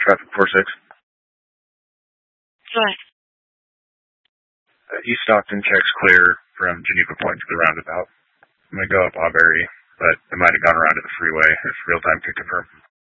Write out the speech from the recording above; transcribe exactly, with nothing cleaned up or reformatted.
traffic four six. What? Uh, East Stockton checks clear from Geneva Point to the roundabout. I'm going to go up Auberry, but it might have gone around to the freeway if real time could confirm.